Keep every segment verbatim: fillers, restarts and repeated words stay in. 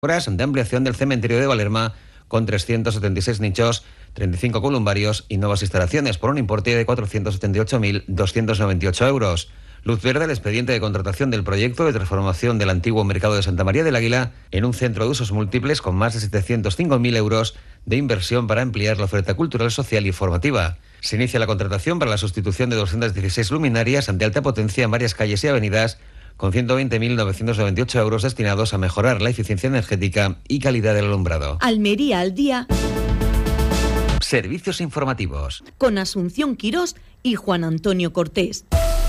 Obras de ampliación del cementerio de Valerma con trescientos setenta y seis nichos, treinta y cinco columbarios y nuevas instalaciones por un importe de cuatrocientos setenta y ocho mil doscientos noventa y ocho euros. Luz verde al expediente de contratación del proyecto de transformación del antiguo mercado de Santa María del Águila en un centro de usos múltiples con más de setecientos cinco mil euros de inversión para ampliar la oferta cultural, social y formativa. Se inicia la contratación para la sustitución de doscientas dieciséis luminarias de alta potencia en varias calles y avenidas con ciento veinte mil novecientos noventa y ocho euros destinados a mejorar la eficiencia energética y calidad del alumbrado. Almería al día. Servicios informativos. Con Asunción Quirós y Juan Antonio Cortés.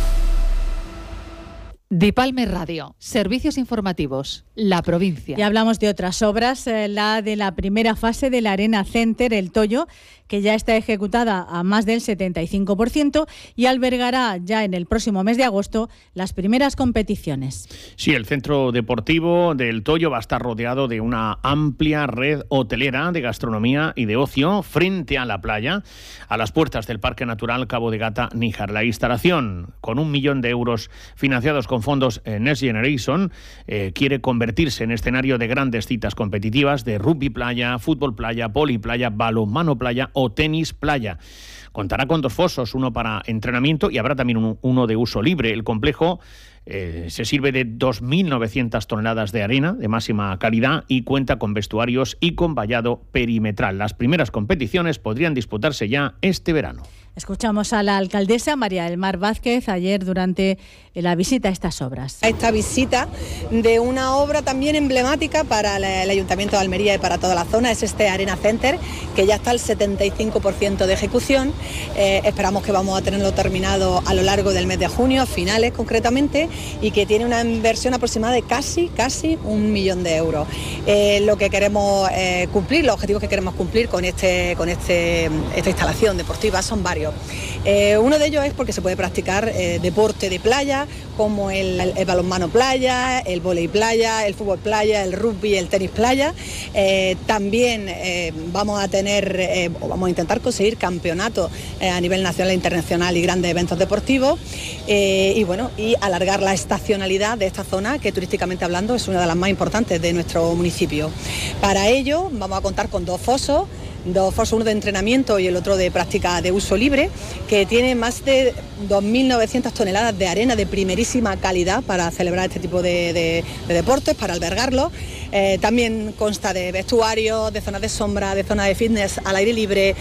Dipalme Radio, servicios informativos, la provincia. Y hablamos de otras obras, eh, la de la primera fase de la Arena Center, el Toyo, que ya está ejecutada a más del setenta y cinco por ciento y albergará ya en el próximo mes de agosto las primeras competiciones. Sí, el centro deportivo del Toyo va a estar rodeado de una amplia red hotelera de gastronomía y de ocio frente a la playa, a las puertas del Parque Natural Cabo de Gata-Níjar. La instalación, con un millón de euros financiados con fondos Next Generation, eh, quiere convertirse en escenario de grandes citas competitivas de rugby playa, fútbol playa, poli playa, balonmano playa o tenis playa. Contará con dos fosos, uno para entrenamiento y habrá también un, uno de uso libre. El complejo eh, se sirve de dos mil novecientas toneladas de arena de máxima calidad y cuenta con vestuarios y con vallado perimetral. Las primeras competiciones podrían disputarse ya este verano. Escuchamos a la alcaldesa María del Mar Vázquez ayer durante la visita a estas obras. Esta visita de una obra también emblemática para el Ayuntamiento de Almería y para toda la zona es este Arena Center, que ya está al setenta y cinco por ciento de ejecución. Eh, esperamos que vamos a tenerlo terminado a lo largo del mes de junio, a finales concretamente, y que tiene una inversión aproximada de casi, casi un millón de euros. Eh, lo que queremos eh, cumplir, los objetivos que queremos cumplir con, este, con este, esta instalación deportiva son varios. Eh, uno de ellos es porque se puede practicar eh, deporte de playa, como el, el balonmano playa, el vóley playa, el fútbol playa, el rugby, el tenis playa. Eh, también eh, vamos a tener, eh, o vamos a intentar conseguir campeonatos eh, a nivel nacional e internacional y grandes eventos deportivos. Eh, y bueno, y alargar la estacionalidad de esta zona, que turísticamente hablando es una de las más importantes de nuestro municipio. Para ello vamos a contar con dos fosos, dos fosos, uno de entrenamiento y el otro de práctica de uso libre, que tiene más de dos mil novecientas toneladas de arena de primerísima calidad para celebrar este tipo de, de, de deportes, para albergarlos. Eh, también consta de vestuarios, de zonas de sombra, de zonas de fitness al aire libre,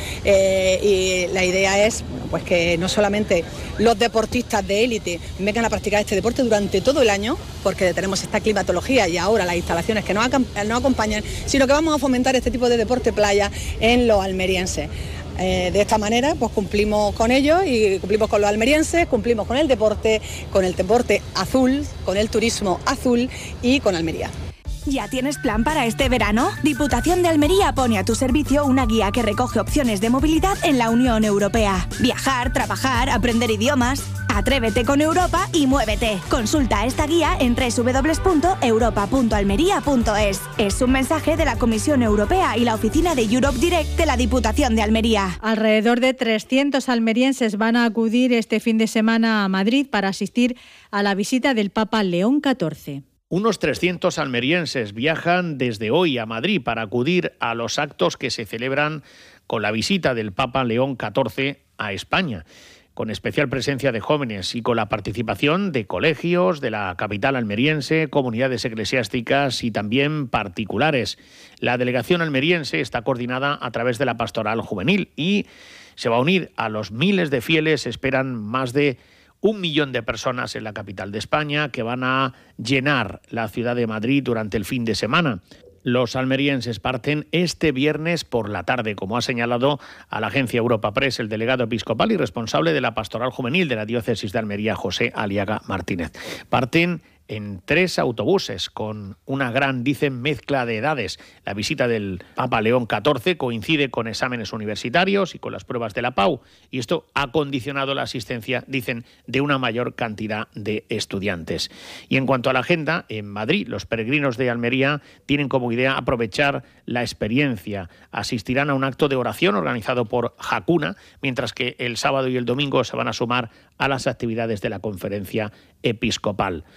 eh, y la idea es pues que no solamente los deportistas de élite vengan a practicar este deporte durante todo el año, porque tenemos esta climatología y ahora las instalaciones que nos, nos acompañan, sino que vamos a fomentar este tipo de deporte playa en los almerienses. Eh, de esta manera pues cumplimos con ellos y cumplimos con los almerienses, cumplimos con el deporte, con el deporte azul, con el turismo azul y con Almería. ¿Ya tienes plan para este verano? Diputación de Almería pone a tu servicio una guía que recoge opciones de movilidad en la Unión Europea. Viajar, trabajar, aprender idiomas. Atrévete con Europa y muévete. Consulta esta guía en doble u doble u doble u punto europa punto almería punto es. Es un mensaje de la Comisión Europea y la oficina de Europe Direct de la Diputación de Almería. Alrededor de trescientos almerienses van a acudir este fin de semana a Madrid para asistir a la visita del Papa León catorce. Unos trescientos almerienses viajan desde hoy a Madrid para acudir a los actos que se celebran con la visita del Papa León catorce a España, con especial presencia de jóvenes y con la participación de colegios de la capital almeriense, comunidades eclesiásticas y también particulares. La delegación almeriense está coordinada a través de la Pastoral Juvenil y se va a unir a los miles de fieles. Esperan más de un millón de personas en la capital de España que van a llenar la ciudad de Madrid durante el fin de semana. Los almerienses parten este viernes por la tarde, como ha señalado a la agencia Europa Press el delegado episcopal y responsable de la Pastoral Juvenil de la Diócesis de Almería, José Aliaga Martínez. Parten en tres autobuses con una gran, dicen, mezcla de edades. La visita del Papa León catorce coincide con exámenes universitarios y con las pruebas de la P A U, y esto ha condicionado la asistencia, dicen, de una mayor cantidad de estudiantes. Y en cuanto a la agenda, en Madrid, los peregrinos de Almería tienen como idea aprovechar la experiencia. Asistirán a un acto de oración organizado por Jacuna, mientras que el sábado y el domingo se van a sumar a las actividades de la conferencia episcopal. Uno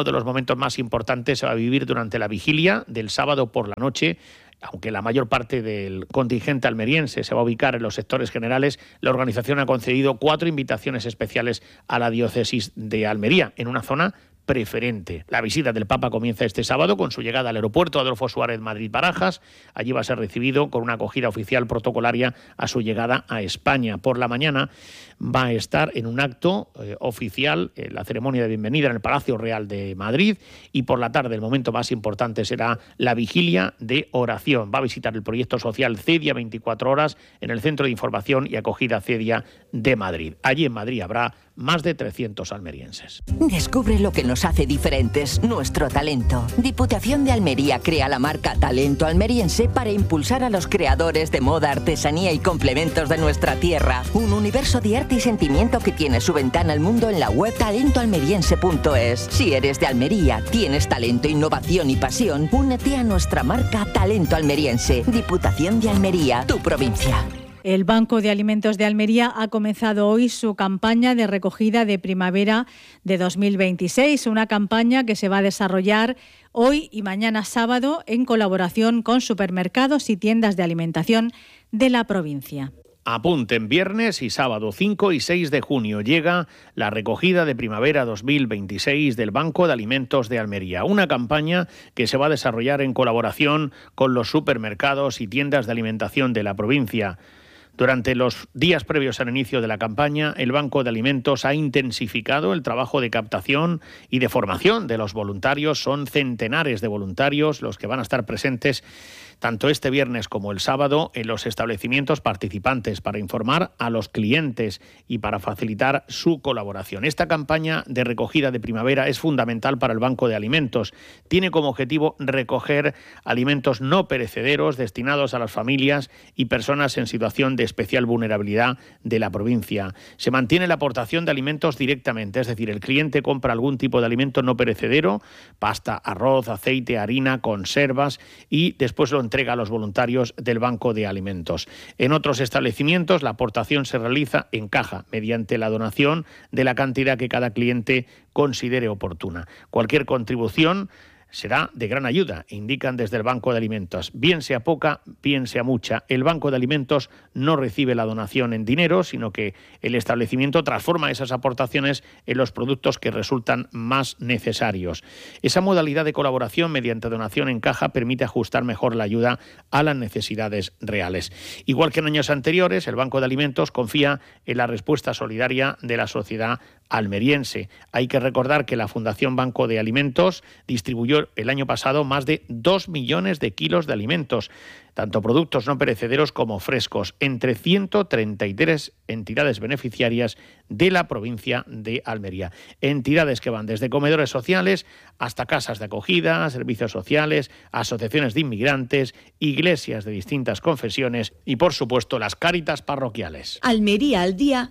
de los momentos más importantes se va a vivir durante la vigilia del sábado por la noche. Aunque la mayor parte del contingente almeriense se va a ubicar en los sectores generales, la organización ha concedido cuatro invitaciones especiales a la diócesis de Almería, en una zona preferente. La visita del Papa comienza este sábado con su llegada al aeropuerto Adolfo Suárez Madrid-Barajas. Allí va a ser recibido con una acogida oficial protocolaria a su llegada a España. Por la mañana va a estar en un acto eh, oficial, eh, la ceremonia de bienvenida en el Palacio Real de Madrid, y por la tarde el momento más importante será la vigilia de oración. Va a visitar el proyecto social CEDIA veinticuatro horas en el Centro de Información y Acogida CEDIA de Madrid. Allí en Madrid habrá más de trescientos almerienses. Descubre lo que nos hace diferentes, nuestro talento. Diputación de Almería crea la marca Talento Almeriense para impulsar a los creadores de moda, artesanía y complementos de nuestra tierra. Un universo de arte y sentimiento que tiene su ventana al mundo en la web talento almeriense punto es. Si eres de Almería, tienes talento, innovación y pasión, únete a nuestra marca Talento Almeriense. Diputación de Almería, tu provincia. El Banco de Alimentos de Almería ha comenzado hoy su campaña de recogida de primavera de dos mil veintiséis, una campaña que se va a desarrollar hoy y mañana sábado en colaboración con supermercados y tiendas de alimentación de la provincia. Apunten, viernes y sábado cinco y seis de junio llega la recogida de primavera dos mil veintiséis del Banco de Alimentos de Almería, una campaña que se va a desarrollar en colaboración con los supermercados y tiendas de alimentación de la provincia. Durante los días previos al inicio de la campaña, el Banco de Alimentos ha intensificado el trabajo de captación y de formación de los voluntarios. Son centenares de voluntarios los que van a estar presentes tanto este viernes como el sábado en los establecimientos participantes para informar a los clientes y para facilitar su colaboración. Esta campaña de recogida de primavera es fundamental para el Banco de Alimentos. Tiene como objetivo recoger alimentos no perecederos destinados a las familias y personas en situación de especial vulnerabilidad de la provincia. Se mantiene la aportación de alimentos directamente, es decir, el cliente compra algún tipo de alimento no perecedero, pasta, arroz, aceite, harina, conservas, y después lo entrega a los voluntarios del Banco de Alimentos. En otros establecimientos la aportación se realiza en caja mediante la donación de la cantidad que cada cliente considere oportuna. Cualquier contribución será de gran ayuda, indican desde el Banco de Alimentos. Bien sea poca, bien sea mucha, el Banco de Alimentos no recibe la donación en dinero, sino que el establecimiento transforma esas aportaciones en los productos que resultan más necesarios. Esa modalidad de colaboración mediante donación en caja permite ajustar mejor la ayuda a las necesidades reales. Igual que en años anteriores, el Banco de Alimentos confía en la respuesta solidaria de la sociedad almeriense. Hay que recordar que la Fundación Banco de Alimentos distribuyó el año pasado más de dos millones de kilos de alimentos, tanto productos no perecederos como frescos, entre ciento treinta y tres entidades beneficiarias de la provincia de Almería. Entidades que van desde comedores sociales hasta casas de acogida, servicios sociales, asociaciones de inmigrantes, iglesias de distintas confesiones y, por supuesto, las cáritas parroquiales. Almería al día.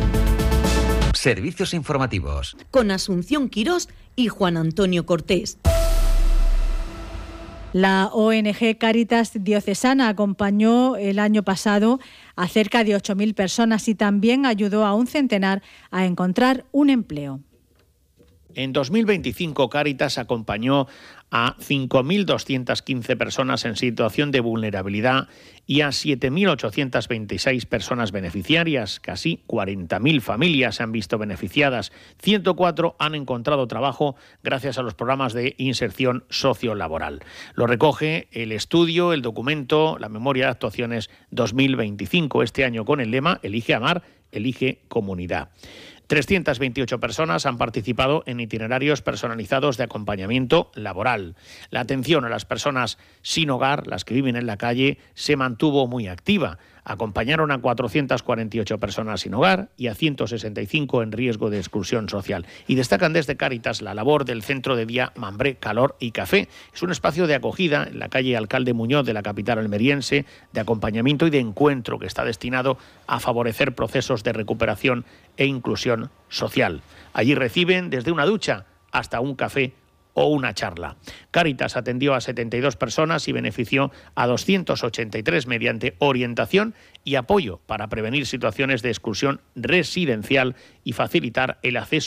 Servicios informativos. Con Asunción Quirós y Juan Antonio Cortés. La O N G Cáritas Diocesana acompañó el año pasado a cerca de ocho mil personas y también ayudó a un centenar a encontrar un empleo. En dos mil veinticinco, Cáritas acompañó a cinco mil doscientas quince personas en situación de vulnerabilidad y a siete mil ochocientas veintiséis personas beneficiarias. Casi cuarenta mil familias se han visto beneficiadas. ciento cuatro han encontrado trabajo gracias a los programas de inserción sociolaboral. Lo recoge el estudio, el documento, la memoria de actuaciones dos mil veinticinco, este año con el lema Elige Amar, Elige Comunidad. trescientas veintiocho personas han participado en itinerarios personalizados de acompañamiento laboral. La atención a las personas sin hogar, las que viven en la calle, se mantuvo muy activa. Acompañaron a cuatrocientas cuarenta y ocho personas sin hogar y a ciento sesenta y cinco en riesgo de exclusión social. Y destacan desde Cáritas la labor del Centro de Día Mambré Calor y Café. Es un espacio de acogida en la calle Alcalde Muñoz de la capital almeriense, de acompañamiento y de encuentro que está destinado a favorecer procesos de recuperación e inclusión social. Allí reciben desde una ducha hasta un café o una charla. Cáritas atendió a setenta y dos personas y benefició a doscientos ochenta y tres mediante orientación y apoyo para prevenir situaciones de exclusión residencial y facilitar el acceso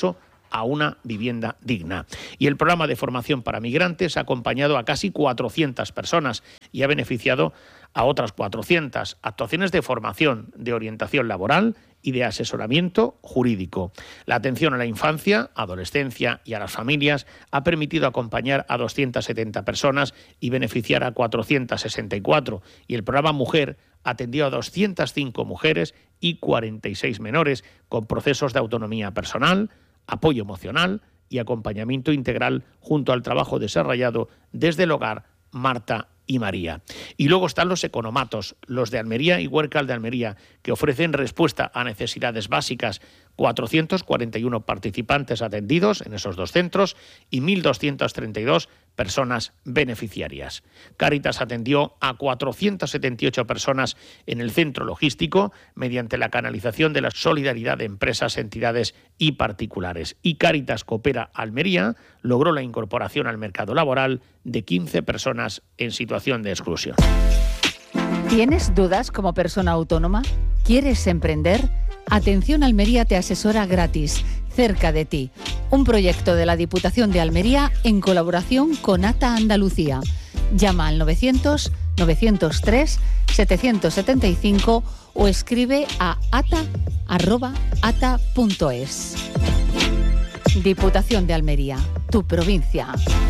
a una vivienda digna. Y el programa de formación para migrantes ha acompañado a casi cuatrocientas personas y ha beneficiado a otras cuatrocientas. Actuaciones de formación, de orientación laboral y de asesoramiento jurídico. La atención a la infancia, adolescencia y a las familias ha permitido acompañar a doscientas setenta personas y beneficiar a cuatrocientas sesenta y cuatro. Y el programa Mujer atendió a doscientas cinco mujeres y cuarenta y seis menores con procesos de autonomía personal, apoyo emocional y acompañamiento integral junto al trabajo desarrollado desde el hogar Marta y María. Y luego están los economatos, los de Almería y Huércal de Almería, que ofrecen respuesta a necesidades básicas. cuatrocientos cuarenta y uno participantes atendidos en esos dos centros y mil doscientas treinta y dos personas beneficiarias. Cáritas atendió a cuatrocientas setenta y ocho personas en el centro logístico mediante la canalización de la solidaridad de empresas, entidades y particulares. Y Cáritas Coopera Almería logró la incorporación al mercado laboral de quince personas en situación de exclusión. ¿Tienes dudas como persona autónoma? ¿Quieres emprender? Atención Almería te asesora gratis, cerca de ti. Un proyecto de la Diputación de Almería en colaboración con ATA Andalucía. Llama al novecientos, novecientos tres, setecientos setenta y cinco o escribe a ata arroba ata punto es. Diputación de Almería, tu provincia.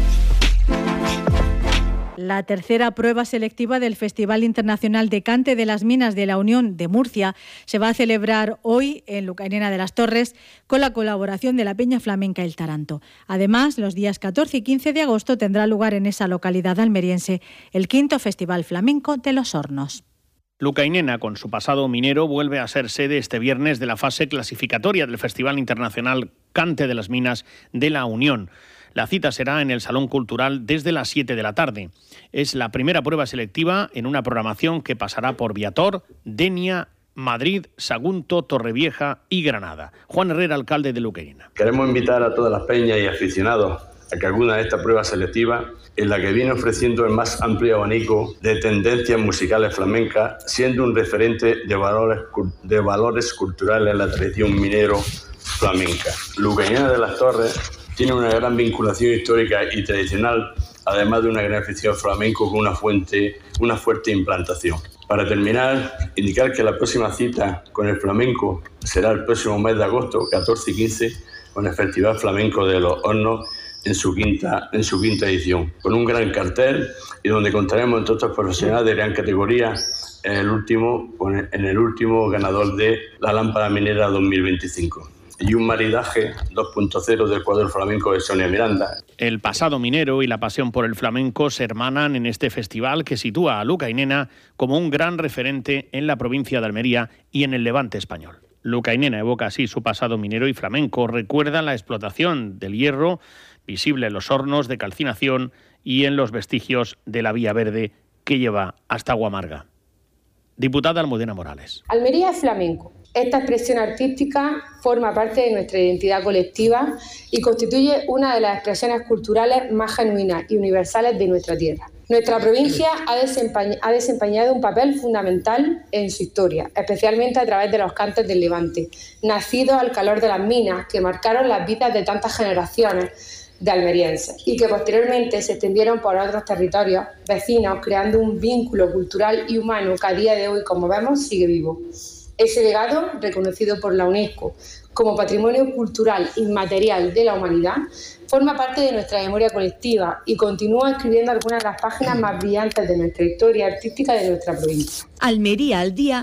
La tercera prueba selectiva del Festival Internacional de Cante de las Minas de la Unión de Murcia se va a celebrar hoy en Lucainena de las Torres con la colaboración de la Peña Flamenca El Taranto. Además, los días catorce y quince de agosto tendrá lugar en esa localidad almeriense el quinto Festival Flamenco de los Hornos. Lucainena, con su pasado minero, vuelve a ser sede este viernes de la fase clasificatoria del Festival Internacional Cante de las Minas de la Unión. La cita será en el Salón Cultural desde las siete de la tarde. Es la primera prueba selectiva en una programación que pasará por Viator, Denia, Madrid, Sagunto, Torrevieja y Granada. Juan Herrera, alcalde de Lucainena. Queremos invitar a todas las peñas y aficionados a que acudan a esta prueba selectiva en la que viene ofreciendo el más amplio abanico de tendencias musicales flamencas, siendo un referente de valores, de valores culturales en la tradición minero flamenca. Lucainena de las Torres tiene una gran vinculación histórica y tradicional, además de una gran afición flamenco con una, fuente, una fuerte implantación. Para terminar, indicar que la próxima cita con el flamenco será el próximo mes de agosto, catorce y quince, con el Festival Flamenco de los Hornos en su quinta, en su quinta edición, con un gran cartel y donde contaremos entre otros profesionales de gran categoría en el último, en el último ganador de la Lámpara Minera dos mil veinticinco. Y un maridaje dos punto cero del cuadro flamenco de Sonia Miranda. El pasado minero y la pasión por el flamenco se hermanan en este festival que sitúa a Lucainena como un gran referente en la provincia de Almería y en el Levante español. Lucainena evoca así su pasado minero y flamenco, recuerda la explotación del hierro visible en los hornos de calcinación y en los vestigios de la vía verde que lleva hasta Aguamarga. Diputada Almudena Morales. Almería es flamenco. Esta expresión artística forma parte de nuestra identidad colectiva y constituye una de las expresiones culturales más genuinas y universales de nuestra tierra. Nuestra provincia ha desempeñado, ha desempeñado un papel fundamental en su historia, especialmente a través de los cantes del Levante, nacidos al calor de las minas que marcaron las vidas de tantas generaciones de almerienses y que posteriormente se extendieron por otros territorios vecinos, creando un vínculo cultural y humano que a día de hoy, como vemos, sigue vivo. Ese legado, reconocido por la UNESCO como Patrimonio Cultural Inmaterial de la Humanidad, forma parte de nuestra memoria colectiva y continúa escribiendo algunas de las páginas más brillantes de nuestra historia artística de nuestra provincia. Almería al día.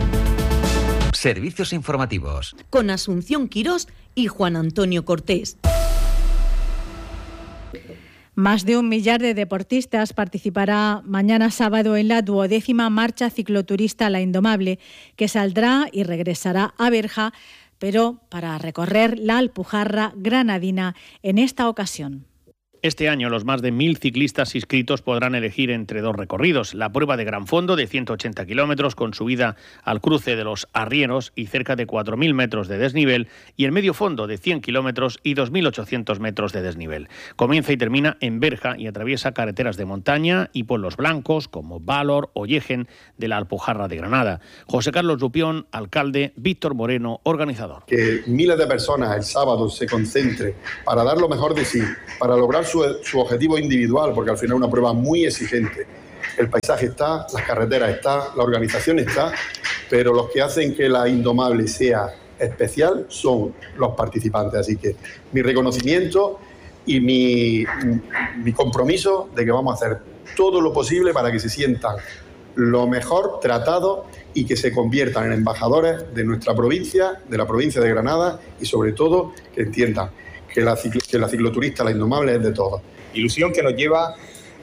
Servicios informativos. Con Asunción Quirós y Juan Antonio Cortés. Más de un millar de deportistas participará mañana sábado en la duodécima marcha cicloturista La Indomable, que saldrá y regresará a Berja, pero para recorrer la Alpujarra granadina en esta ocasión. Este año los más de mil ciclistas inscritos podrán elegir entre dos recorridos. La prueba de gran fondo de ciento ochenta kilómetros con subida al cruce de los Arrieros y cerca de cuatro mil metros de desnivel, y el medio fondo de cien kilómetros y dos mil ochocientos metros de desnivel. Comienza y termina en Berja y atraviesa carreteras de montaña y pueblos blancos como Valor o Yegen de la Alpujarra de Granada. José Carlos Lupión, alcalde, Víctor Moreno, organizador. Que miles de personas el sábado se concentren para dar lo mejor de sí, para lograr su, su objetivo individual, porque al final es una prueba muy exigente. El paisaje está, las carreteras están, la organización está, pero los que hacen que la Indomable sea especial son los participantes. Así que mi reconocimiento y mi, mi compromiso de que vamos a hacer todo lo posible para que se sientan lo mejor tratados y que se conviertan en embajadores de nuestra provincia, de la provincia de Granada, y sobre todo que entiendan que la, ciclo, que la cicloturista, la Indomable, es de todos. Ilusión que nos lleva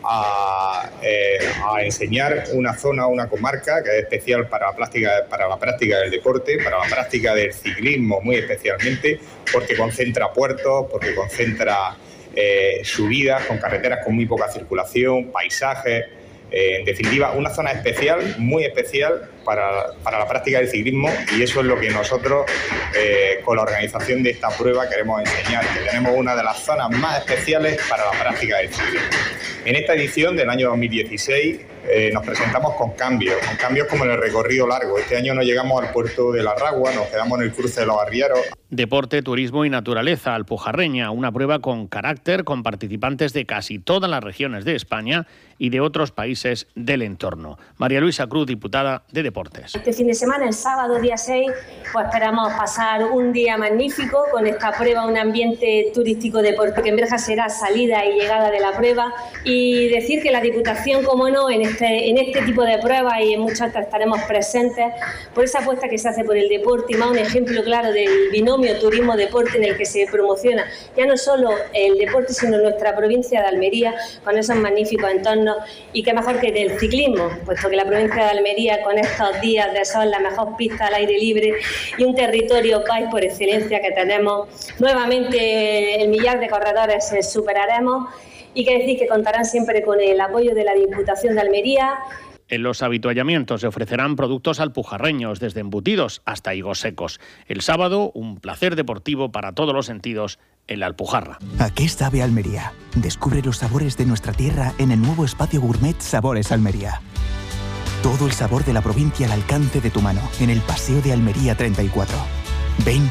a, eh, a enseñar una zona, una comarca que es especial para la, práctica, para la práctica del deporte, para la práctica del ciclismo muy especialmente, porque concentra puertos, porque concentra eh, subidas con carreteras con muy poca circulación, paisajes. Eh, en definitiva, una zona especial, muy especial para, para la práctica del ciclismo, y eso es lo que nosotros, eh, con la organización de esta prueba, queremos enseñar, que tenemos una de las zonas más especiales para la práctica del ciclismo. En esta edición del año dos mil dieciséis eh, nos presentamos con cambios, con cambios como en el recorrido largo. Este año no llegamos al puerto de La Ragua, nos quedamos en el cruce de los Arrieros. Deporte, turismo y naturaleza alpujarreña, una prueba con carácter, con participantes de casi todas las regiones de España y de otros países del entorno. María Luisa Cruz, diputada de Deportes. Este fin de semana, el sábado, día seis, pues esperamos pasar un día magnífico con esta prueba, un ambiente turístico deportivo, que en Berja será salida y llegada de la prueba, y decir que la Diputación, como no, en este, en este tipo de pruebas y en muchas otras estaremos presentes por esa apuesta que se hace por el deporte, y más un ejemplo claro del binomio turismo-deporte en el que se promociona ya no solo el deporte, sino nuestra provincia de Almería, con esos magníficos entornos, y qué mejor que del ciclismo, puesto que la provincia de Almería, con estos días de sol, la mejor pista al aire libre y un territorio país por excelencia que tenemos, nuevamente el millar de corredores eh, superaremos, y que decir que contarán siempre con el apoyo de la Diputación de Almería. En los habituallamientos se ofrecerán productos alpujarreños, desde embutidos hasta higos secos. El sábado, un placer deportivo para todos los sentidos en la Alpujarra. ¿A qué sabe Almería? Descubre los sabores de nuestra tierra en el nuevo espacio gourmet Sabores Almería. Todo el sabor de la provincia al alcance de tu mano, en el Paseo de Almería treinta y cuatro. Ven.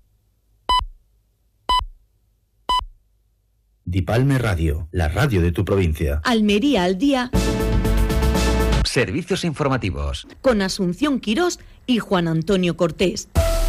Dipalme Radio, la radio de tu provincia. Almería al día. Servicios informativos. Con Asunción Quirós y Juan Antonio Cortés.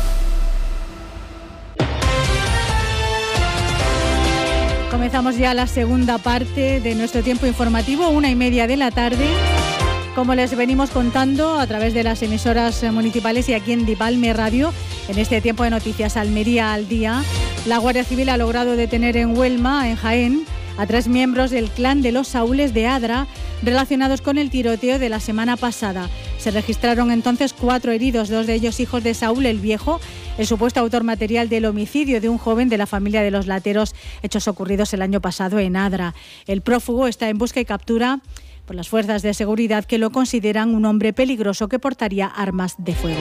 Comenzamos ya la segunda parte de nuestro tiempo informativo, una y media de la tarde. Como les venimos contando a través de las emisoras municipales y aquí en Dipalme Radio, en este tiempo de noticias Almería al día, la Guardia Civil ha logrado detener en Huelma, en Jaén, a tres miembros del clan de los Saúles de Adra relacionados con el tiroteo de la semana pasada. Se registraron entonces cuatro heridos, dos de ellos hijos de Saúl el Viejo, el supuesto autor material del homicidio de un joven de la familia de los Lateros, hechos ocurridos el año pasado en Adra. El prófugo está en busca y captura por las fuerzas de seguridad, que lo consideran un hombre peligroso que portaría armas de fuego.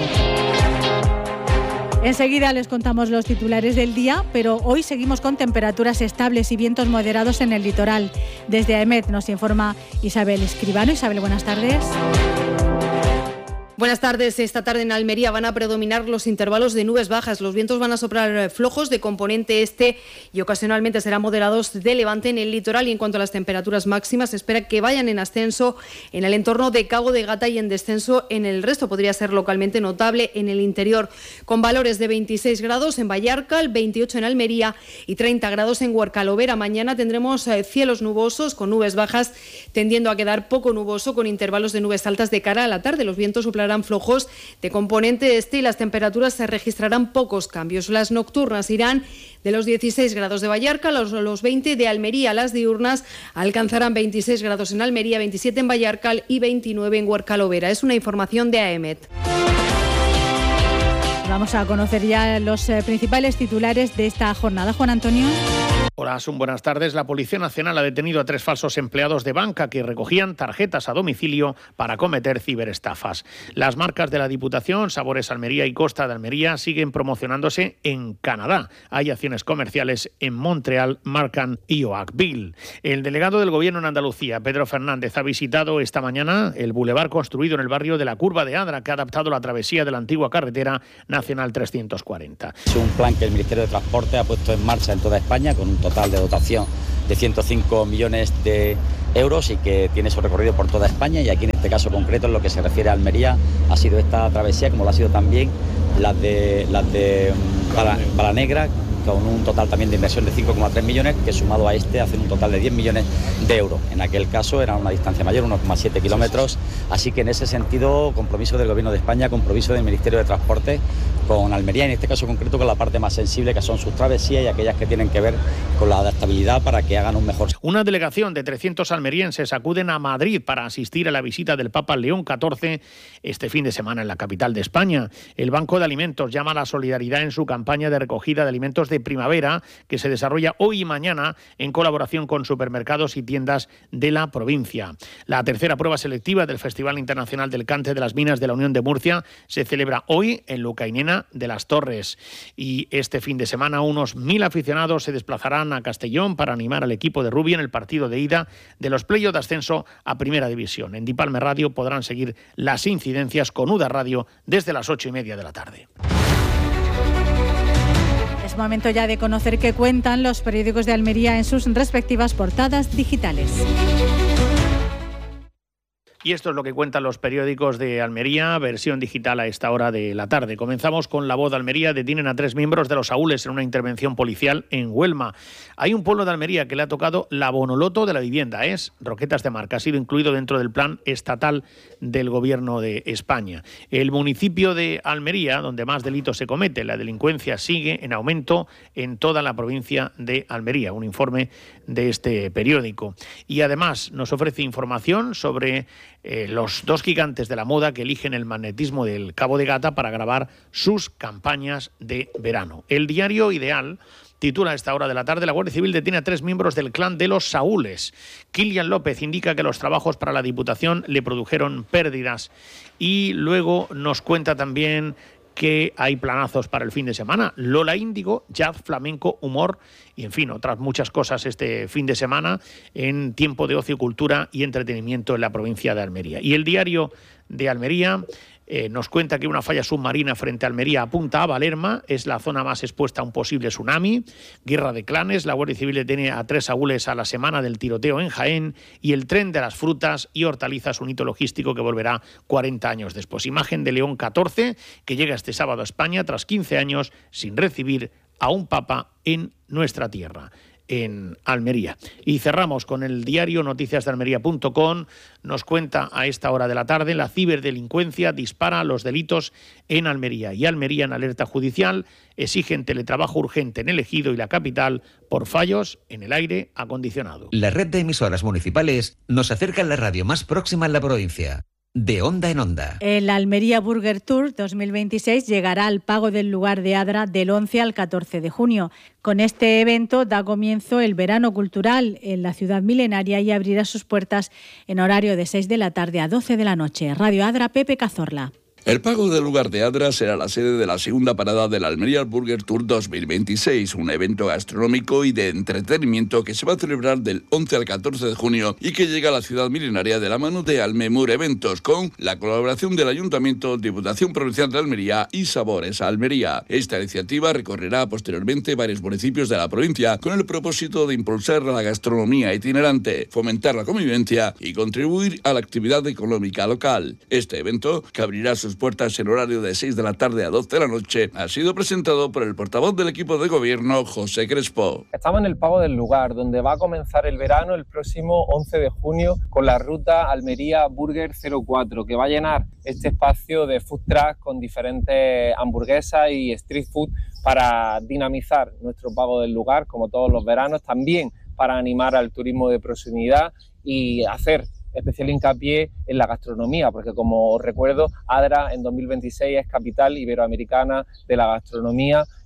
Enseguida les contamos los titulares del día, pero hoy seguimos con temperaturas estables y vientos moderados en el litoral. Desde AEMET nos informa Isabel Escribano. Isabel, buenas tardes. Buenas tardes. Esta tarde en Almería van a predominar los intervalos de nubes bajas. Los vientos van a soplar flojos de componente este y ocasionalmente serán moderados de levante en el litoral. Y en cuanto a las temperaturas máximas, se espera que vayan en ascenso en el entorno de Cabo de Gata y en descenso en el resto. Podría ser localmente notable en el interior, con valores de veintiséis grados en Vallarcal, veintiocho en Almería y treinta grados en Huercalovera. Mañana tendremos cielos nubosos con nubes bajas, tendiendo a quedar poco nuboso, con intervalos de nubes altas de cara a la tarde. Los vientos soplarán flojos de componente este y las temperaturas se registrarán pocos cambios. Las nocturnas irán de los dieciséis grados de Vallarca a los, los veinte de Almería. Las diurnas alcanzarán veintiséis grados en Almería, veintisiete en Vallarcal y veintinueve en Huercalovera. Es una información de AEMET. Vamos a conocer ya los eh, principales titulares de esta jornada. Juan Antonio. Hola, Asun, buenas tardes. La Policía Nacional ha detenido a tres falsos empleados de banca que recogían tarjetas a domicilio para cometer ciberestafas. Las marcas de la Diputación, Sabores Almería y Costa de Almería, siguen promocionándose en Canadá. Hay acciones comerciales en Montreal, Markham y Oakville. El delegado del Gobierno en Andalucía, Pedro Fernández, ha visitado esta mañana el bulevar construido en el barrio de la Curva de Adra, que ha adaptado la travesía de la antigua carretera Nacional trescientos cuarenta. Es un plan que el Ministerio de Transporte ha puesto en marcha en toda España con un total de dotación de ciento cinco millones de euros y que tiene su recorrido por toda España, y aquí en este caso concreto, en lo que se refiere a Almería, ha sido esta travesía, como lo ha sido también las de las de Balanegra, con un total también de inversión de cinco coma tres millones, que sumado a este hacen un total de diez millones de euros. En aquel caso era una distancia mayor, uno coma siete kilómetros, así que en ese sentido, compromiso del Gobierno de España, compromiso del Ministerio de Transporte con Almería, en este caso concreto con la parte más sensible, que son sus travesías y aquellas que tienen que ver con la adaptabilidad para que hagan un mejor. Una delegación de trescientos almerienses acuden a Madrid para asistir a la visita del Papa León catorce este fin de semana en la capital de España. El Banco de Alimentos llama a la solidaridad en su campaña de recogida de alimentos de primavera, que se desarrolla hoy y mañana en colaboración con supermercados y tiendas de la provincia. La tercera prueba selectiva del Festival Internacional del Cante de las Minas de la Unión de Murcia se celebra hoy en Lucainena de las Torres, y este fin de semana unos mil aficionados se desplazarán a Castellón para animar al equipo de Rubí en el partido de ida de los playoffs de ascenso a Primera División. En Dipalme Radio podrán seguir las incidencias con UDA Radio desde las ocho y media de la tarde. Es momento ya de conocer qué cuentan los periódicos de Almería en sus respectivas portadas digitales. Y esto es lo que cuentan los periódicos de Almería, versión digital a esta hora de la tarde. Comenzamos con La Voz de Almería. Detienen a tres miembros de los Saúles en una intervención policial en Huelma. Hay un pueblo de Almería que le ha tocado la bonoloto de la vivienda. Es Roquetas de Mar, que ha sido incluido dentro del plan estatal del Gobierno de España. El municipio de Almería, donde más delitos se cometen, la delincuencia sigue en aumento en toda la provincia de Almería. Un informe de este periódico. Y además nos ofrece información sobre Eh, los dos gigantes de la moda que eligen el magnetismo del Cabo de Gata para grabar sus campañas de verano. El diario Ideal titula a esta hora de la tarde: la Guardia Civil detiene a tres miembros del clan de los Saúles. Kilian López indica que los trabajos para la Diputación le produjeron pérdidas. Y luego nos cuenta también que hay planazos para el fin de semana. Lola Índigo, jazz, flamenco, humor y, en fin, otras muchas cosas este fin de semana en tiempo de ocio, cultura y entretenimiento en la provincia de Almería. Y el diario de Almería eh, nos cuenta que una falla submarina frente a Almería apunta a Valerma, es la zona más expuesta a un posible tsunami. Guerra de clanes, la Guardia Civil detiene a tres saúles a la semana del tiroteo en Jaén, y el tren de las frutas y hortalizas, un hito logístico que volverá cuarenta años después. Imagen de León catorce, que llega este sábado a España tras quince años sin recibir a un papa en nuestra tierra, en Almería. Y cerramos con el diario noticias de almería punto com. Nos cuenta a esta hora de la tarde: la ciberdelincuencia dispara los delitos en Almería, y Almería en alerta judicial. Exigen teletrabajo urgente en el Ejido y la capital por fallos en el aire acondicionado. La red de emisoras municipales nos acerca a la radio más próxima en la provincia. De onda en onda. El Almería Burger Tour dos mil veintiséis llegará al Pago del Lugar de Adra del once al catorce de junio. Con este evento da comienzo el verano cultural en la ciudad milenaria y abrirá sus puertas en horario de seis de la tarde a doce de la noche. Radio Adra, Pepe Cazorla. El Pago del Lugar de Adra será la sede de la segunda parada del Almería Burger Tour dos mil veintiséis, un evento gastronómico y de entretenimiento que se va a celebrar del once al catorce de junio y que llega a la ciudad milenaria de la mano de Almemur Eventos, con la colaboración del Ayuntamiento, Diputación Provincial de Almería y Sabores Almería. Esta iniciativa recorrerá posteriormente varios municipios de la provincia con el propósito de impulsar la gastronomía itinerante, fomentar la convivencia y contribuir a la actividad económica local. Este evento, que abrirá sus puertas en horario de seis de la tarde a doce de la noche, ha sido presentado por el portavoz del equipo de gobierno, José Crespo. Estamos en el Pago del Lugar, donde va a comenzar el verano el próximo once de junio con la ruta Almería Burger cero cuatro, que va a llenar este espacio de food truck con diferentes hamburguesas y street food para dinamizar nuestro Pago del Lugar, como todos los veranos, también para animar al turismo de proximidad y hacer especial hincapié en la gastronomía, porque como os recuerdo, Adra en dos mil veintiséis es capital iberoamericana de la gastronomía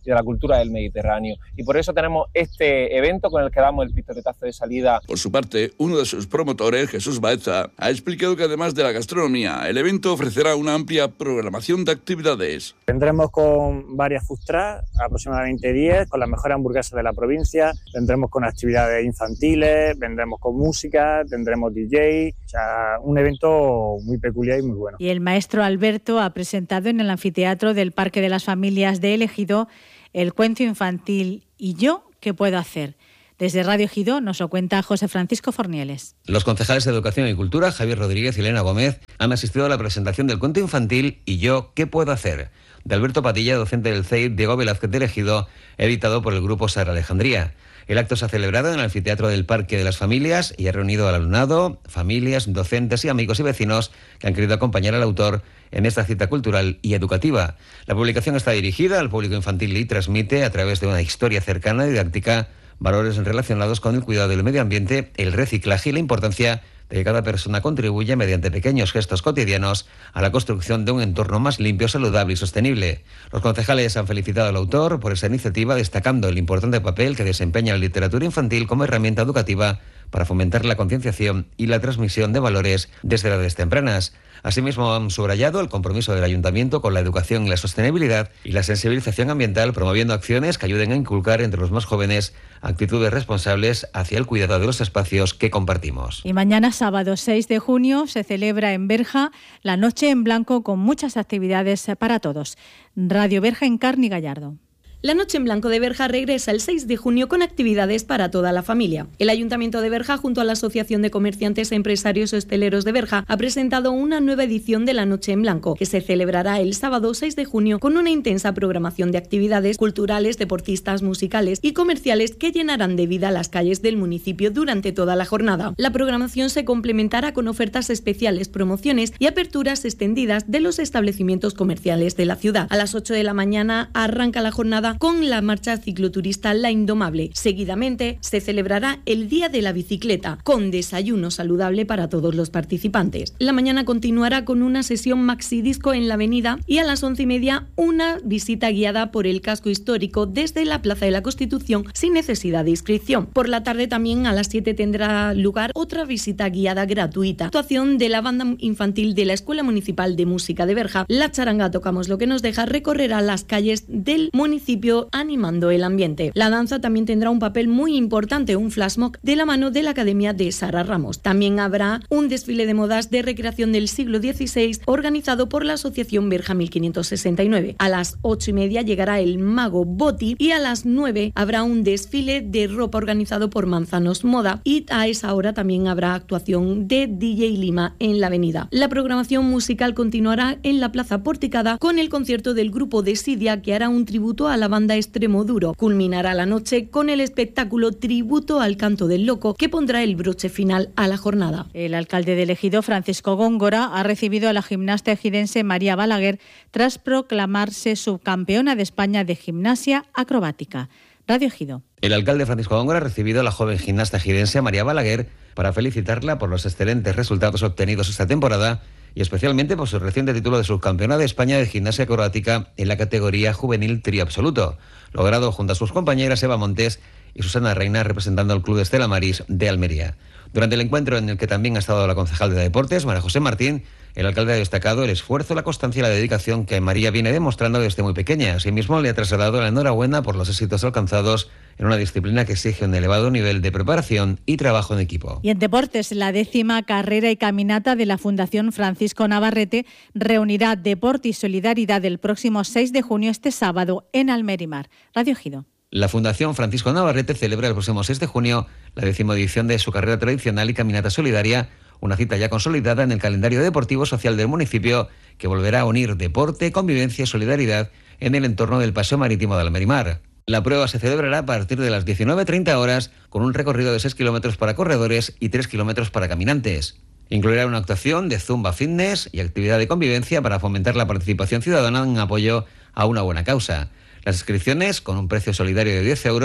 y de la cultura del Mediterráneo. Y por eso tenemos este evento con el que damos el pistoletazo de salida. Por su parte, uno de sus promotores, Jesús Baeza, ha explicado que además de la gastronomía, el evento ofrecerá una amplia programación de actividades. Vendremos con varias food trucks, aproximadamente diez, con las mejores hamburguesas de la provincia, vendremos con actividades infantiles, vendremos con música, tendremos D J, o sea, un evento muy peculiar y muy bueno. Y el maestro Alberto ha presentado en el anfiteatro del Parque de las Familias de El Ejido el cuento infantil ¿Y yo qué puedo hacer? Desde Radio Ejido nos lo cuenta José Francisco Fornieles. Los concejales de Educación y Cultura, Javier Rodríguez y Elena Gómez, han asistido a la presentación del cuento infantil ¿Y yo qué puedo hacer?, de Alberto Padilla, docente del C E I Diego Velázquez de El Ejido, editado por el grupo Sara Alejandría. El acto se ha celebrado en el anfiteatro del Parque de las Familias y ha reunido al alumnado, familias, docentes y amigos y vecinos que han querido acompañar al autor en esta cita cultural y educativa. La publicación está dirigida al público infantil y transmite, a través de una historia cercana y didáctica, valores relacionados con el cuidado del medio ambiente, el reciclaje y la importancia de que cada persona contribuya mediante pequeños gestos cotidianos a la construcción de un entorno más limpio, saludable y sostenible. Los concejales han felicitado al autor por esa iniciativa, destacando el importante papel que desempeña la literatura infantil como herramienta educativa para fomentar la concienciación y la transmisión de valores desde edades tempranas. Asimismo, han subrayado el compromiso del Ayuntamiento con la educación y la sostenibilidad y la sensibilización ambiental, promoviendo acciones que ayuden a inculcar entre los más jóvenes actitudes responsables hacia el cuidado de los espacios que compartimos. Y mañana, sábado seis de junio, se celebra en Berja la Noche en Blanco con muchas actividades para todos. Radio Berja en Carni Gallardo. La Noche en Blanco de Berja regresa el seis de junio con actividades para toda la familia. El Ayuntamiento de Berja, junto a la Asociación de Comerciantes e Empresarios Hosteleros de Berja, ha presentado una nueva edición de la Noche en Blanco, que se celebrará el sábado seis de junio con una intensa programación de actividades culturales, deportistas, musicales y comerciales que llenarán de vida las calles del municipio durante toda la jornada. La programación se complementará con ofertas especiales, promociones y aperturas extendidas de los establecimientos comerciales de la ciudad. A las ocho de la mañana arranca la jornada con la marcha cicloturista La Indomable. Seguidamente se celebrará el Día de la Bicicleta, con desayuno saludable para todos los participantes. La mañana continuará con una sesión maxi disco en la avenida y a las once y media una visita guiada por el casco histórico desde la Plaza de la Constitución sin necesidad de inscripción. Por la tarde también a las siete tendrá lugar otra visita guiada gratuita. Actuación de la banda infantil de la Escuela Municipal de Música de Berja. La charanga Tocamos lo que nos deja recorrerá las calles del municipio animando el ambiente. La danza también tendrá un papel muy importante, un flash mob de la mano de la Academia de Sara Ramos. También habrá un desfile de modas de recreación del siglo dieciséis organizado por la Asociación Berja mil quinientos sesenta y nueve. A las ocho y media llegará el mago Boti y a las nueve habrá un desfile de ropa organizado por Manzanos Moda y a esa hora también habrá actuación de D J Lima en la avenida. La programación musical continuará en la Plaza Porticada con el concierto del grupo Desidia, que hará un tributo a la banda Extremo Duro. Culminará la noche con el espectáculo Tributo al Canto del Loco, que pondrá el broche final a la jornada. El alcalde de El Ejido, Francisco Góngora, ha recibido a la gimnasta ejidense María Balaguer tras proclamarse subcampeona de España de gimnasia acrobática. Radio Ejido. El alcalde Francisco Góngora ha recibido a la joven gimnasta ejidense María Balaguer para felicitarla por los excelentes resultados obtenidos esta temporada y especialmente por su reciente título de subcampeona de España de gimnasia acrobática en la categoría juvenil trío absoluto, logrado junto a sus compañeras Eva Montes y Susana Reina, representando al Club Estela Maris de Almería. Durante el encuentro, en el que también ha estado la concejal de Deportes, María José Martín, el alcalde ha destacado el esfuerzo, la constancia y la dedicación que María viene demostrando desde muy pequeña. Asimismo, le ha trasladado la enhorabuena por los éxitos alcanzados en una disciplina que exige un elevado nivel de preparación y trabajo en equipo. Y en deportes, la décima carrera y caminata de la Fundación Francisco Navarrete reunirá deporte y solidaridad el próximo seis de junio, este sábado, en Almerimar. Radio Ejido. La Fundación Francisco Navarrete celebra el próximo seis de junio la décima edición de su carrera tradicional y caminata solidaria, una cita ya consolidada en el calendario deportivo social del municipio que volverá a unir deporte, convivencia y solidaridad en el entorno del Paseo Marítimo de Almerimar. La prueba se celebrará a partir de las diecinueve treinta horas con un recorrido de seis kilómetros para corredores y tres kilómetros para caminantes. Incluirá una actuación de Zumba Fitness y actividad de convivencia para fomentar la participación ciudadana en apoyo a una buena causa. Las inscripciones, con un precio solidario de diez euros,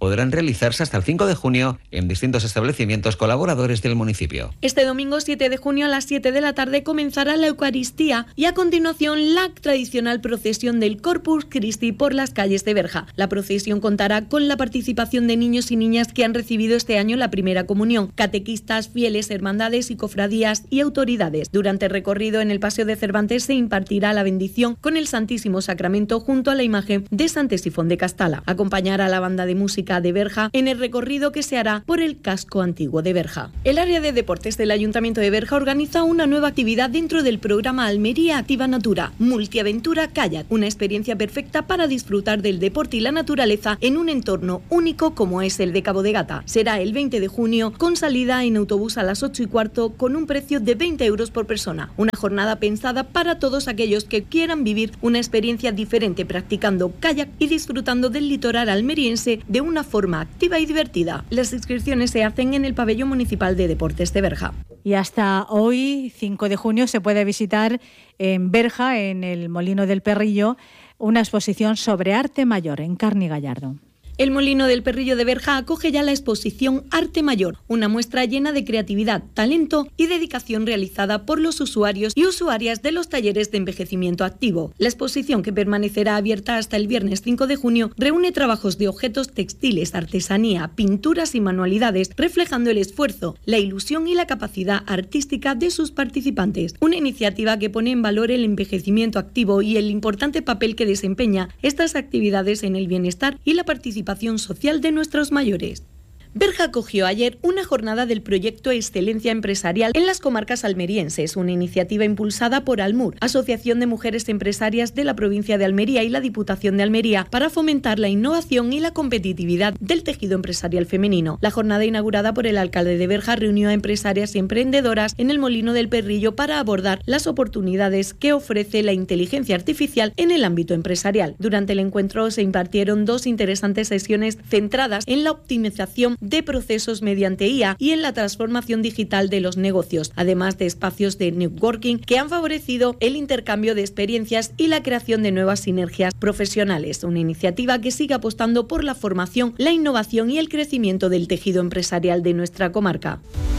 podrán realizarse hasta el cinco de junio en distintos establecimientos colaboradores del municipio. Este domingo siete de junio a las siete de la tarde comenzará la Eucaristía y a continuación la tradicional procesión del Corpus Christi por las calles de Berja. La procesión contará con la participación de niños y niñas que han recibido este año la primera comunión, catequistas, fieles, hermandades y cofradías y autoridades. Durante el recorrido en el Paseo de Cervantes se impartirá la bendición con el Santísimo Sacramento junto a la imagen de Sant Tesifón de Castalla. Acompañará a la banda de música de Berja en el recorrido que se hará por el casco antiguo de Berja. El área de deportes del Ayuntamiento de Berja organiza una nueva actividad dentro del programa Almería Activa Natura, Multiaventura Kayak, una experiencia perfecta para disfrutar del deporte y la naturaleza en un entorno único como es el de Cabo de Gata. Será el veinte de junio con salida en autobús a las ocho y cuarto con un precio de veinte euros por persona. Una jornada pensada para todos aquellos que quieran vivir una experiencia diferente practicando kayak y disfrutando del litoral almeriense de una forma activa y divertida. Las inscripciones se hacen en el Pabellón Municipal de Deportes de Berja. Y hasta hoy, cinco de junio, se puede visitar en Berja, en el Molino del Perrillo, una exposición sobre arte mayor en Carni Gallardo. El Molino del Perrillo de Berja acoge ya la exposición Arte Mayor, una muestra llena de creatividad, talento y dedicación realizada por los usuarios y usuarias de los talleres de envejecimiento activo. La exposición, que permanecerá abierta hasta el viernes cinco de junio, reúne trabajos de objetos textiles, artesanía, pinturas y manualidades, reflejando el esfuerzo, la ilusión y la capacidad artística de sus participantes. Una iniciativa que pone en valor el envejecimiento activo y el importante papel que desempeña estas actividades en el bienestar y la participación social de nuestros mayores. Berja acogió ayer una jornada del proyecto Excelencia Empresarial en las comarcas almerienses, una iniciativa impulsada por Almur, Asociación de Mujeres Empresarias de la provincia de Almería y la Diputación de Almería, para fomentar la innovación y la competitividad del tejido empresarial femenino. La jornada, inaugurada por el alcalde de Berja, reunió a empresarias y emprendedoras en el Molino del Perrillo para abordar las oportunidades que ofrece la inteligencia artificial en el ámbito empresarial. Durante el encuentro se impartieron dos interesantes sesiones centradas en la optimización de procesos mediante I A y en la transformación digital de los negocios, además de espacios de networking que han favorecido el intercambio de experiencias y la creación de nuevas sinergias profesionales, una iniciativa que sigue apostando por la formación, la innovación y el crecimiento del tejido empresarial de nuestra comarca.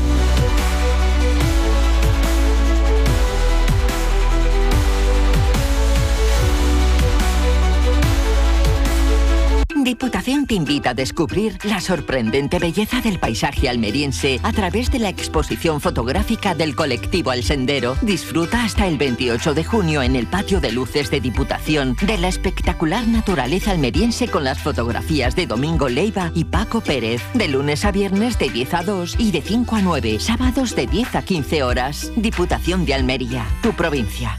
Diputación te invita a descubrir la sorprendente belleza del paisaje almeriense a través de la exposición fotográfica del colectivo El Sendero. Disfruta hasta el veintiocho de junio en el patio de luces de Diputación de la espectacular naturaleza almeriense con las fotografías de Domingo Leiva y Paco Pérez. De lunes a viernes de diez a dos y de cinco a nueve, sábados de diez a quince horas. Diputación de Almería, tu provincia.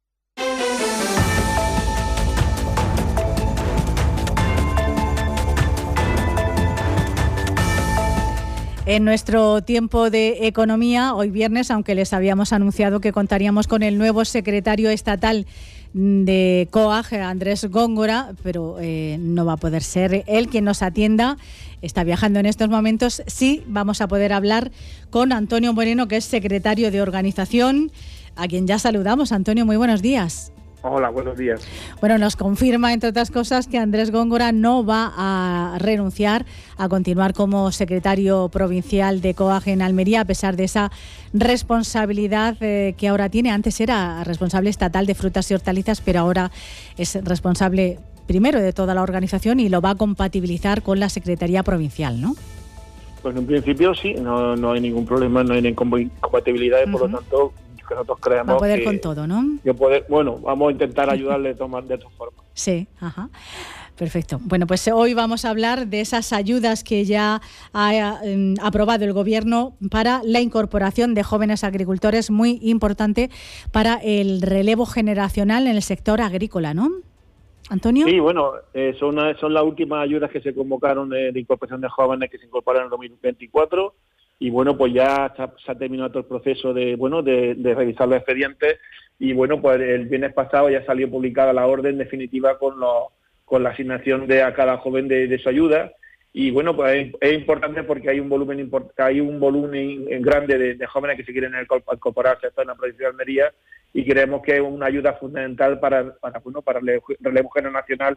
En nuestro tiempo de economía, hoy viernes, aunque les habíamos anunciado que contaríamos con el nuevo secretario estatal de C O A G, Andrés Góngora, pero eh, no va a poder ser él quien nos atienda. Está viajando en estos momentos. Sí, vamos a poder hablar con Antonio Moreno, que es secretario de Organización, a quien ya saludamos. Antonio, muy buenos días. Hola, buenos días. Bueno, nos confirma, entre otras cosas, que Andrés Góngora no va a renunciar a continuar como secretario provincial de C O A G en Almería, a pesar de esa responsabilidad eh, que ahora tiene. Antes era responsable estatal de frutas y hortalizas, pero ahora es responsable primero de toda la organización y lo va a compatibilizar con la Secretaría Provincial, ¿no? Pues en principio sí, no, no hay ningún problema, no hay ninguna incompatibilidad, uh-huh. Por lo tanto, que nosotros creemos va a poder que, con todo, ¿no? Que poder, bueno, vamos a intentar ayudarle de todas de todas formas. Sí, ajá. Perfecto. Bueno, pues hoy vamos a hablar de esas ayudas que ya ha eh, aprobado el Gobierno para la incorporación de jóvenes agricultores, muy importante para el relevo generacional en el sector agrícola, ¿no? Antonio. Sí, bueno, eh, son, son las últimas ayudas que se convocaron de, de incorporación de jóvenes que se incorporaron en dos mil veinticuatro. Y bueno, pues ya se ha, se ha terminado todo el proceso de bueno de, de revisar los expedientes y bueno, pues el viernes pasado ya salió publicada la orden definitiva con los, con la asignación de a cada joven de, de su ayuda. Y bueno, pues es, es importante porque hay un volumen import, hay un volumen grande de, de jóvenes que se quieren incorporarse a la provincia de Almería y creemos que es una ayuda fundamental para para bueno para el relevo generacional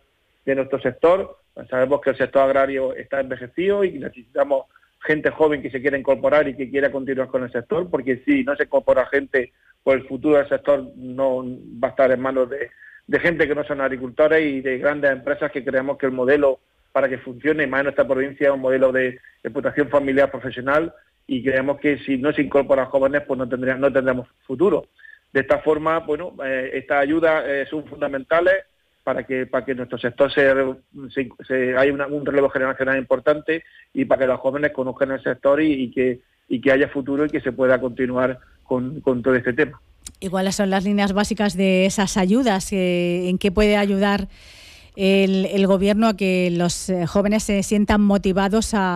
de nuestro sector. Sabemos que el sector agrario está envejecido y necesitamos gente joven que se quiera incorporar y que quiera continuar con el sector, porque si no se incorpora gente, pues el futuro del sector no va a estar en manos de, de gente que no son agricultores y de grandes empresas, que creemos que el modelo para que funcione más en nuestra provincia es un modelo de explotación familiar profesional, y creemos que si no se incorporan jóvenes, pues no tendríamos, no tendremos futuro. De esta forma, bueno, eh, estas ayudas eh, son fundamentales para que para que nuestro sector se, se, se haya una, un relevo generacional importante, y para que los jóvenes conozcan el sector y, y que y que haya futuro y que se pueda continuar con, con todo este tema. ¿Y cuáles son las líneas básicas de esas ayudas? Eh, ¿En qué puede ayudar el, el gobierno a que los jóvenes se sientan motivados a,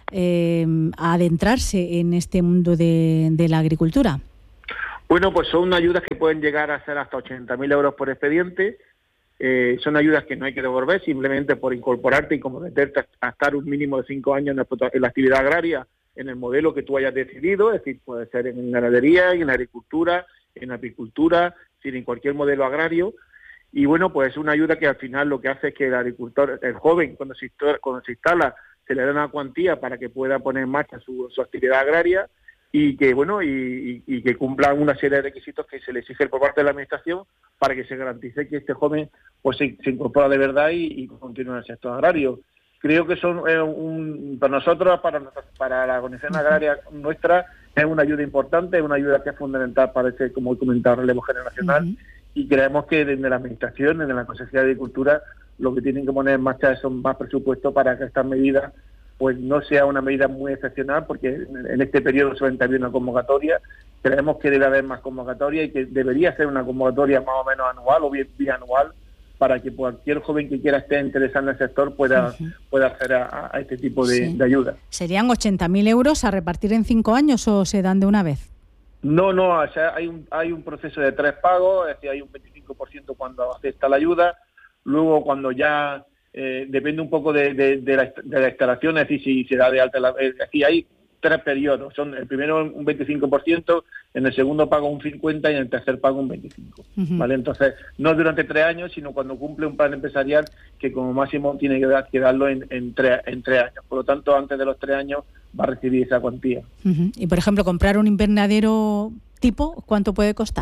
eh, a adentrarse en este mundo de, de la agricultura? Bueno, pues son ayudas que pueden llegar a ser hasta ochenta mil euros por expediente. Eh, son ayudas que no hay que devolver simplemente por incorporarte y comprometerte a estar un mínimo de cinco años en la, en la actividad agraria, en el modelo que tú hayas decidido, es decir, puede ser en ganadería, en agricultura, en apicultura, es decir, en cualquier modelo agrario. Y bueno, pues es una ayuda que al final lo que hace es que el agricultor, el joven, cuando se, cuando se instala, se le da una cuantía para que pueda poner en marcha su, su actividad agraria, y que bueno y, y, y que cumplan una serie de requisitos que se le exige por parte de la administración para que se garantice que este joven pues se, se incorpora de verdad y, y continúa en el sector agrario. Creo que son eh, un, para nosotros, para para la organización agraria nuestra, es una ayuda importante, es una ayuda que es fundamental para ese, como he comentado, relevo generacional. Uh-huh. Y creemos que desde la administración, desde la Consejería de Agricultura, lo que tienen que poner en marcha es más presupuesto para que estas medidas pues no sea una medida muy excepcional, porque en este periodo solamente había una convocatoria. Creemos que debe haber más convocatoria y que debería ser una convocatoria más o menos anual o bien bianual, para que cualquier joven que quiera estar interesado en el sector pueda, uh-huh. pueda acceder a, a este tipo de, sí. de ayuda. ¿Serían ochenta mil euros a repartir en cinco años o se dan de una vez? No, no, o sea, hay un hay un proceso de tres pagos, es decir, hay un veinticinco por ciento cuando acepta la ayuda, luego cuando ya eh, depende un poco de, de, de, la, de la instalación, es decir, si se da de alta, la, es decir, hay tres periodos, son el primero un veinticinco por ciento, en el segundo pago un cincuenta por ciento y en el tercer pago un veinticinco por ciento, uh-huh. ¿vale? Entonces, no durante tres años, sino cuando cumple un plan empresarial que como máximo tiene que, dar, que darlo en, en, tres, en tres años. Por lo tanto, antes de los tres años va a recibir esa cuantía. Uh-huh. Y, por ejemplo, comprar un invernadero tipo, ¿cuánto puede costar?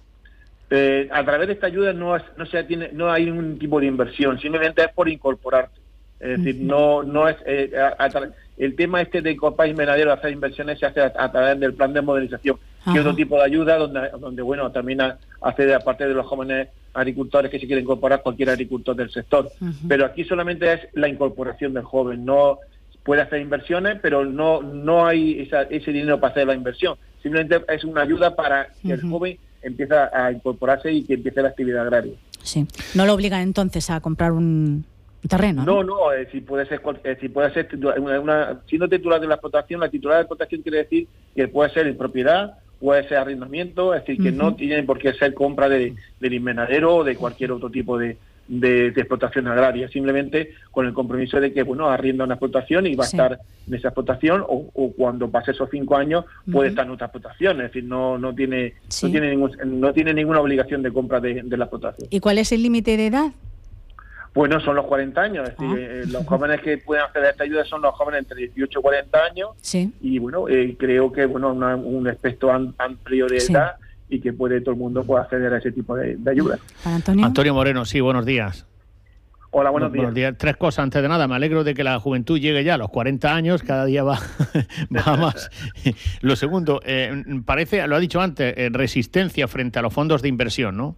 Eh, a través de esta ayuda no, es, no, se tiene, no hay ningún tipo de inversión, simplemente es por incorporarte. Es decir, uh-huh. no no es eh, a, a tra- el tema este de incorporar invernadero, hacer inversiones, se hace a, a través del plan de modernización, uh-huh. que es otro tipo de ayuda donde, donde bueno, también hace, aparte de los jóvenes agricultores que se quieren incorporar, cualquier agricultor del sector. Uh-huh. Pero aquí solamente es la incorporación del joven, no puede hacer inversiones, pero no no hay esa, ese dinero para hacer la inversión. Simplemente es una ayuda para que uh-huh. el joven empiece a incorporarse y que empiece la actividad agraria. Sí. No lo obligan entonces a comprar un terreno, ¿no? No, no, eh, si puede ser, eh, si puede ser una, una, siendo titular de la explotación, la titular de la explotación quiere decir que puede ser en propiedad, puede ser arrendamiento, es decir, que uh-huh. no tiene por qué ser compra de, del invernadero o de cualquier otro tipo de, de, de explotación agraria, simplemente con el compromiso de que, bueno, arrienda una explotación y va sí. a estar en esa explotación, o, o cuando pase esos cinco años puede uh-huh. estar en otra explotación, es decir, no no tiene sí. no tiene ningún, no tiene ninguna obligación de compra de, de la explotación. ¿Y cuál es el límite de edad? Bueno, son los cuarenta años, es decir, ah. eh, los jóvenes que pueden acceder a esta ayuda son los jóvenes entre dieciocho y cuarenta años, sí. y bueno, eh, creo que bueno una, un espectro am, amplio de sí. edad y que puede todo el mundo pueda acceder a ese tipo de, de ayuda. Antonio. Antonio Moreno, sí, buenos días. Hola, buenos, Bu- días. buenos días. Tres cosas antes de nada. Me alegro de que la juventud llegue ya a los cuarenta años, cada día va, va más. Lo segundo, eh, parece, lo ha dicho antes, eh, resistencia frente a los fondos de inversión, ¿no?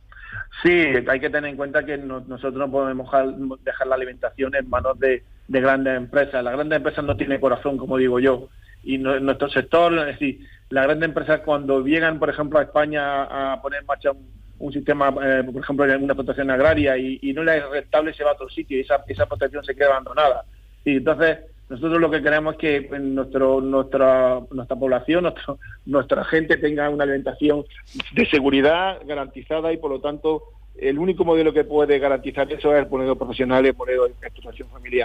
Sí, hay que tener en cuenta que no, nosotros no podemos dejar, dejar la alimentación en manos de, de grandes empresas. Las grandes empresas no tienen corazón, como digo yo, y no, nuestro sector, es decir, las grandes empresas cuando llegan, por ejemplo, a España a poner en marcha un, un sistema, eh, por ejemplo, en una explotación agraria y, y no le es rentable, se va a otro sitio y esa, esa explotación se queda abandonada. Y entonces nosotros lo que queremos es que nuestro, nuestra, nuestra población, nuestro, nuestra gente tenga una alimentación de seguridad garantizada y, por lo tanto, el único modelo que puede garantizar eso es el modelo profesional y el modelo de explotación familiar.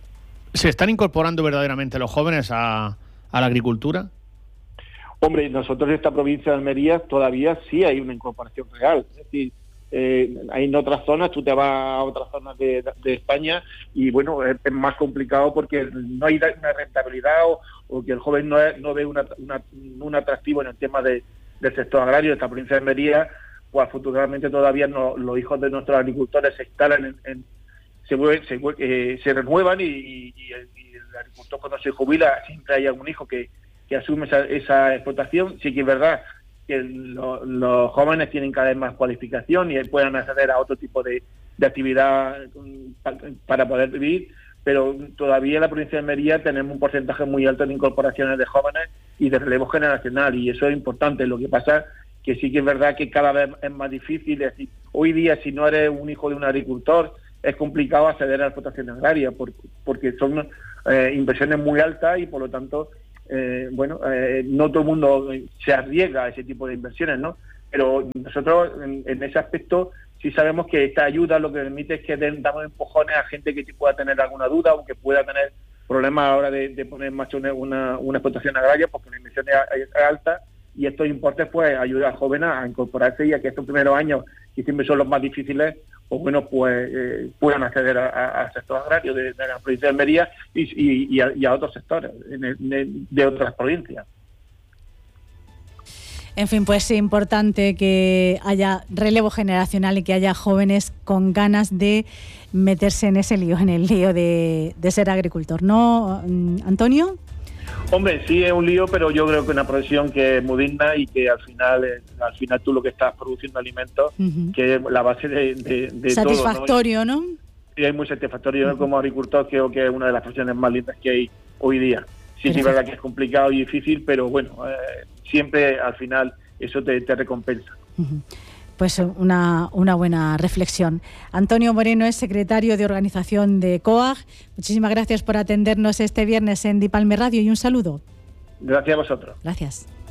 ¿Se están incorporando verdaderamente los jóvenes a, a la agricultura? Hombre, nosotros en esta provincia de Almería todavía sí hay una incorporación real. Es decir, eh, hay en otras zonas, tú te vas a otras zonas de, de España y bueno, es, es más complicado porque no hay una rentabilidad o, o que el joven no, es, no ve una, una, un atractivo en el tema de, del sector agrario de esta provincia de Almería. Pues afortunadamente todavía no, los hijos de nuestros agricultores se instalan en, en se, mueven, se, eh, se renuevan y, y, y, el, y el agricultor cuando se jubila siempre hay algún hijo que, que asume esa, esa explotación. Sí que es verdad que lo, los jóvenes tienen cada vez más cualificación y puedan acceder a otro tipo de, de actividad para, para poder vivir, pero todavía en la provincia de Almería tenemos un porcentaje muy alto de incorporaciones de jóvenes y de relevo generacional, y eso es importante. Lo que pasa que sí que es verdad que cada vez es más difícil. Es decir, hoy día, si no eres un hijo de un agricultor, es complicado acceder a la explotación agraria, por, porque son eh, inversiones muy altas y, por lo tanto, eh, bueno, eh, no todo el mundo se arriesga a ese tipo de inversiones, ¿no? Pero nosotros, en, en ese aspecto, sí sabemos que esta ayuda lo que permite es que den, damos empujones a gente que pueda tener alguna duda o que pueda tener problemas a la hora de, de poner en marcha una, una, una explotación agraria, porque la inversión es, es alta. Y estos importes pues ayudan a jóvenes a incorporarse y a que estos primeros años, que siempre son los más difíciles, pues bueno, pues eh, puedan acceder al sector agrario de, de la provincia de Almería y, y, y, a, y a otros sectores de, de, de otras provincias. En fin, pues es importante que haya relevo generacional y que haya jóvenes con ganas de meterse en ese lío, en el lío de, de ser agricultor, ¿no, Antonio? Hombre, sí es un lío, pero yo creo que es una profesión que es muy digna y que al final eh, al final tú lo que estás produciendo alimentos, uh-huh. que es la base de, de, de satisfactorio, todo, ¿no? ¿no? Sí, es muy satisfactorio. Uh-huh. Yo como agricultor creo que es una de las profesiones más lindas que hay hoy día. Sí, sí, es verdad que es complicado y difícil, pero bueno, eh, siempre al final eso te, te recompensa. Uh-huh. Pues una, una buena reflexión. Antonio Moreno es secretario de organización de COAG. Muchísimas gracias por atendernos este viernes en Dipalme Radio y un saludo. Gracias a vosotros. Gracias.